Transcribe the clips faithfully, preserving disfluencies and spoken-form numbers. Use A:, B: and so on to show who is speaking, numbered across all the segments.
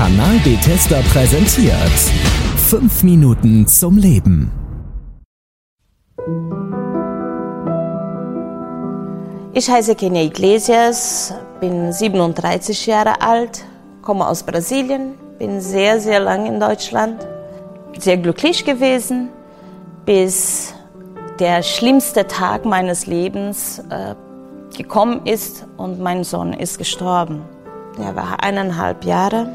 A: Kanal Bethesda präsentiert fünf Minuten zum Leben.
B: Ich heiße Kenia Iglesias, bin siebenunddreißig Jahre alt, komme aus Brasilien, bin sehr, sehr lange in Deutschland, sehr glücklich gewesen, bis der schlimmste Tag meines Lebens äh, gekommen ist und mein Sohn ist gestorben. Er war eineinhalb Jahre.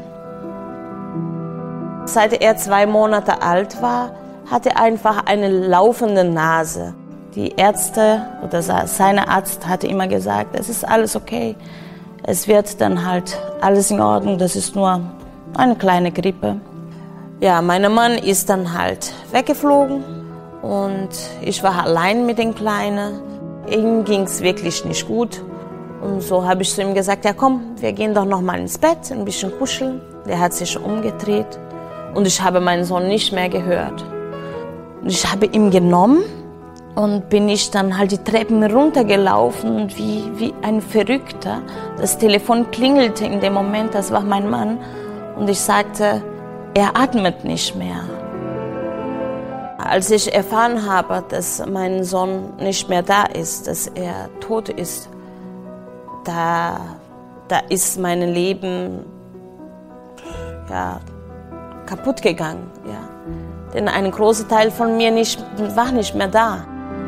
B: Seit er zwei Monate alt war, hatte er einfach eine laufende Nase. Die Ärzte oder seine Arzt hatte immer gesagt, es ist alles okay. Es wird dann halt alles in Ordnung, das ist nur eine kleine Grippe. Ja, mein Mann ist dann halt weggeflogen und ich war allein mit den Kleinen. Ihm ging es wirklich nicht gut. Und so habe ich zu ihm gesagt, ja komm, wir gehen doch noch mal ins Bett, ein bisschen kuscheln. Der hat sich umgedreht und ich habe meinen Sohn nicht mehr gehört. Und ich habe ihn genommen und bin ich dann halt die Treppen runtergelaufen, wie, wie ein Verrückter. Das Telefon klingelte in dem Moment, das war mein Mann. Und ich sagte, er atmet nicht mehr. Als ich erfahren habe, dass mein Sohn nicht mehr da ist, dass er tot ist, da, da ist mein Leben ja, kaputt gegangen. Ja. Denn ein großer Teil von mir nicht, war nicht mehr da.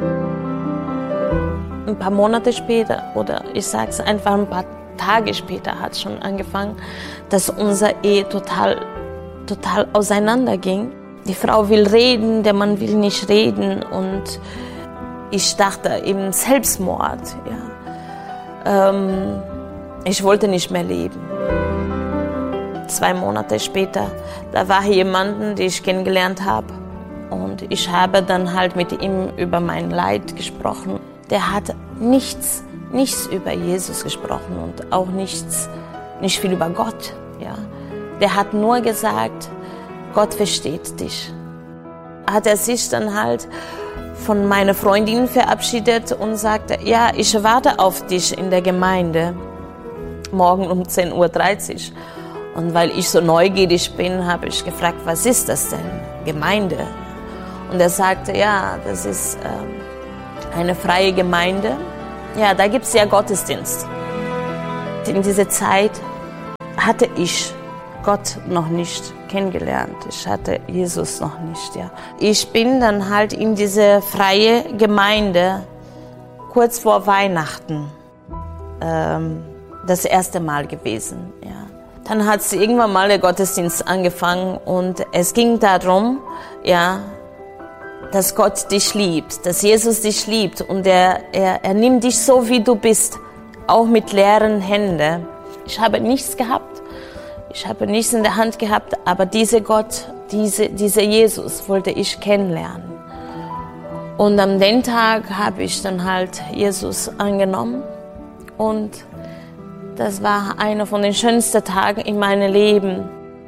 B: Ein paar Monate später, oder ich sage es einfach ein paar Tage später, hat es schon angefangen, dass unser Ehe total, total auseinanderging. Die Frau will reden, der Mann will nicht reden und ich dachte eben Selbstmord. Ja. Ähm, ich wollte nicht mehr leben. Zwei Monate später, da war jemand, den ich kennengelernt habe und ich habe dann halt mit ihm über mein Leid gesprochen. Der hat nichts, nichts über Jesus gesprochen und auch nichts, nicht viel über Gott. Ja. Der hat nur gesagt, Gott versteht dich. Hat er sich dann halt von meiner Freundin verabschiedet und sagte, ja, ich warte auf dich in der Gemeinde, morgen um zehn Uhr dreißig. Und weil ich so neugierig bin, habe ich gefragt, was ist das denn, Gemeinde? Und er sagte, ja, das ist ähm, eine freie Gemeinde. Ja, da gibt es ja Gottesdienst. In dieser Zeit hatte ich Gott noch nicht kennengelernt. Ich hatte Jesus noch nicht. Ja. Ich bin dann halt in diese freie Gemeinde kurz vor Weihnachten ähm, das erste Mal gewesen. Ja. Dann hat es irgendwann mal der Gottesdienst angefangen und es ging darum, ja, dass Gott dich liebt, dass Jesus dich liebt und er, er, er nimmt dich so, wie du bist, auch mit leeren Händen. Ich habe nichts gehabt. Ich habe nichts in der Hand gehabt, aber dieser Gott, diese, dieser Jesus wollte ich kennenlernen. Und an dem Tag habe ich dann halt Jesus angenommen und das war einer von den schönsten Tagen in meinem Leben.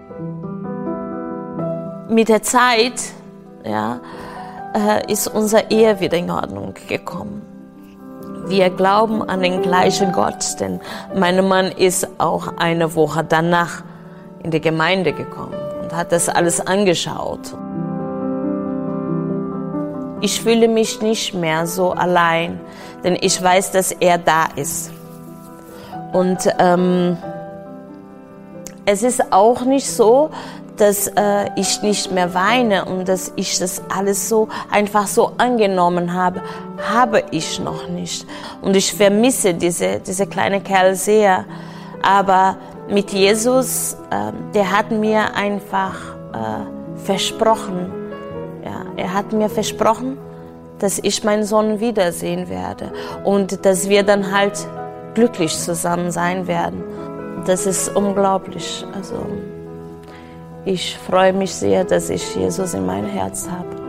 B: Mit der Zeit ja, ist unsere Ehe wieder in Ordnung gekommen. Wir glauben an den gleichen Gott, denn mein Mann ist auch eine Woche danach in die Gemeinde gekommen und hat das alles angeschaut. Ich fühle mich nicht mehr so allein, denn ich weiß, dass er da ist. Und ähm, es ist auch nicht so, dass äh, ich nicht mehr weine und dass ich das alles so einfach so angenommen habe, habe ich noch nicht. Und ich vermisse diese, diese kleine Kerl sehr. Aber mit Jesus, äh, der hat mir einfach äh, versprochen, ja, er hat mir versprochen, dass ich meinen Sohn wiedersehen werde und dass wir dann halt glücklich zusammen sein werden. Das ist unglaublich. Also ich freue mich sehr, dass ich Jesus in meinem Herz habe.